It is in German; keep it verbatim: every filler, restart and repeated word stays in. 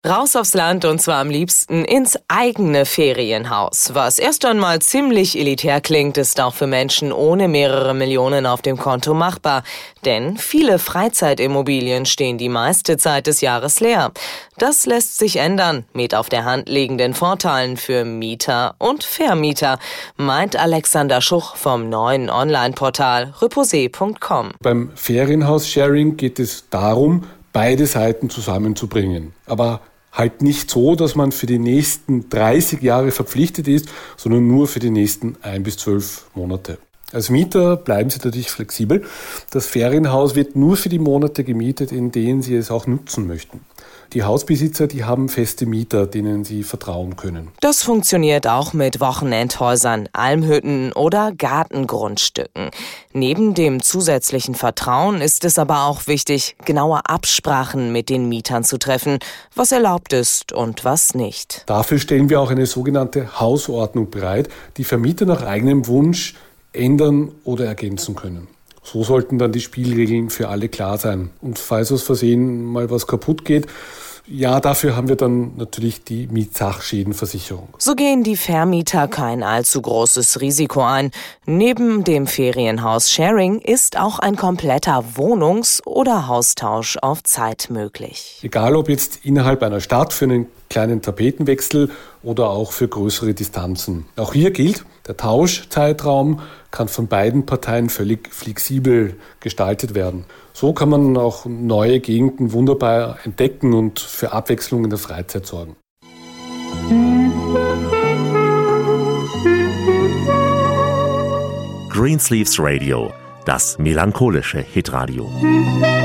Raus aufs Land und zwar am liebsten ins eigene Ferienhaus. Was erst einmal ziemlich elitär klingt, ist auch für Menschen ohne mehrere Millionen auf dem Konto machbar. Denn viele Freizeitimmobilien stehen die meiste Zeit des Jahres leer. Das lässt sich ändern mit auf der Hand liegenden Vorteilen für Mieter und Vermieter, meint Alexander Schuch vom neuen Online-Portal reposé punkt com. Beim Ferienhaus-Sharing geht es darum, beide Seiten zusammenzubringen. Aber halt nicht so, dass man für die nächsten dreißig Jahre verpflichtet ist, sondern nur für die nächsten ein bis zwölf Monate. Als Mieter bleiben Sie natürlich flexibel. Das Ferienhaus wird nur für die Monate gemietet, in denen Sie es auch nutzen möchten. Die Hausbesitzer, die haben feste Mieter, denen sie vertrauen können. Das funktioniert auch mit Wochenendhäusern, Almhütten oder Gartengrundstücken. Neben dem zusätzlichen Vertrauen ist es aber auch wichtig, genaue Absprachen mit den Mietern zu treffen, was erlaubt ist und was nicht. Dafür stellen wir auch eine sogenannte Hausordnung bereit, die Vermieter nach eigenem Wunsch ändern oder ergänzen können. So sollten dann die Spielregeln für alle klar sein. Und falls aus Versehen mal was kaputt geht, ja, dafür haben wir dann natürlich die Mietsachschädenversicherung. So gehen die Vermieter kein allzu großes Risiko ein. Neben dem Ferienhaus-Sharing ist auch ein kompletter Wohnungs- oder Haustausch auf Zeit möglich. Egal ob jetzt innerhalb einer Stadt für einen kleinen Tapetenwechsel oder auch für größere Distanzen. Auch hier gilt, der Tauschzeitraum kann von beiden Parteien völlig flexibel gestaltet werden. So kann man auch neue Gegenden wunderbar entdecken und für Abwechslung in der Freizeit sorgen. Greensleeves Radio, das melancholische Hitradio.